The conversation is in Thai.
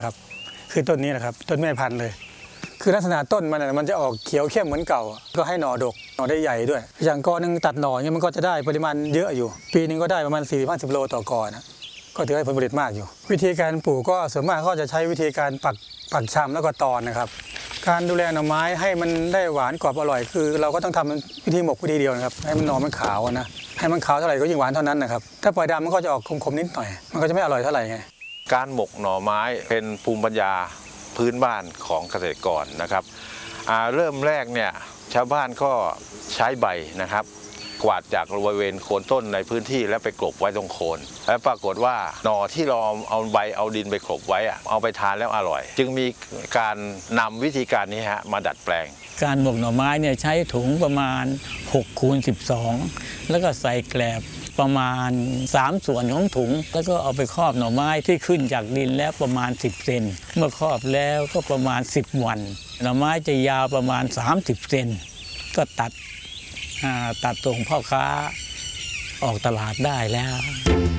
ครับคือต้นนี้นะครับต้นแม่พันธุ์เลยคือลักษณะต้นมันจะออกเขียวเข้มเหมือนเก่าก็ให้หน่อดกหน่อได้ใหญ่ด้วยอย่างกอนึงตัดหน่อเนี่ยมันก็จะได้ปริมาณเยอะอยู่ปีนึงก็ได้ประมาณ40-50 โลต่อกอนะก็ถือให้ผลผลิตมากอยู่วิธีการปลูกก็ส่วนมากก็จะใช้วิธีการปักชำแล้วก็ตอนนะครับการดูแลหน่อไม้ให้มันได้หวานกรอบอร่อยคือเราก็ต้องทำวิธีหมกวิธีเดียวนะครับให้มันหน่อมันขาวนะให้มันขาวเท่าไหร่ก็ยิ่งหวานเท่านั้นนะครับถ้าปล่อยดำมันก็จะออกคมๆนิดหน่อยมันก็จะไม่อร่อยเท่าไหร่ไงการหมกหน่อไม้เป็นภูมิปัญญาพื้นบ้านของเกษตรกรนะครับเริ่มแรกเนี่ยชาวบ้านก็ใช้ใบนะครับกวาดจากบริเวณโคนต้นในพื้นที่แล้วไปกลบไว้ตรงโคนและปรากฏว่าหน่อที่เราเอาใบเอาดินไปกลบไว้เอาไปทานแล้วอร่อย จึงมีการนำวิธีการนี้มาดัดแปลงการหมกหน่อไม้เนี่ยใช้ถุงประมาณ6x12แล้วก็ใส่แกลบประมาณ3 ส่วนของถุงแล้วก็เอาไปครอบหน่อไม้ที่ขึ้นจากดินแล้วประมาณ10 เซนเมื่อครอบแล้วก็ประมาณ10 วันหน่อไม้จะยาวประมาณ30 เซนก็ตัดส่งพ่อค้าออกตลาดได้แล้ว